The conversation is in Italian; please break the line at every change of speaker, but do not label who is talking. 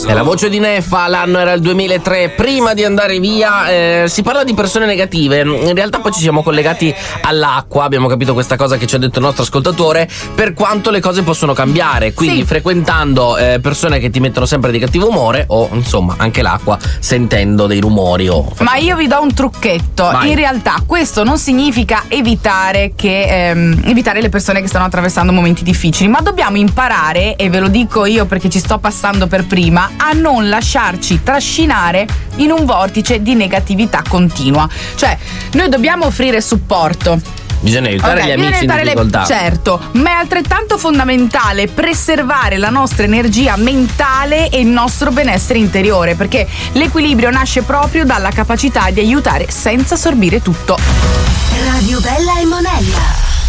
È la voce di Neffa, l'anno era il 2003, prima di andare via. Si parla di persone negative, in realtà poi ci siamo collegati all'acqua, abbiamo capito questa cosa che ci ha detto il nostro ascoltatore, per quanto le cose possono cambiare, quindi
Sì.
frequentando persone che ti mettono sempre di cattivo umore, o insomma anche l'acqua sentendo dei rumori
Ma io vi do un trucchetto.
Vai.
In realtà questo non significa evitare le persone che stanno attraversando momenti difficili, ma dobbiamo imparare, e ve lo dico io perché ci sto passando per prima, a non lasciarci trascinare in un vortice di negatività continua. Cioè, noi dobbiamo offrire supporto.
bisogna aiutare
Ok,
gli
bisogna
amici in
aiutare
difficoltà.
certo, ma è altrettanto fondamentale preservare la nostra energia mentale e il nostro benessere interiore, perché l'equilibrio nasce proprio dalla capacità di aiutare senza assorbire tutto.
Radio Bella e Monella.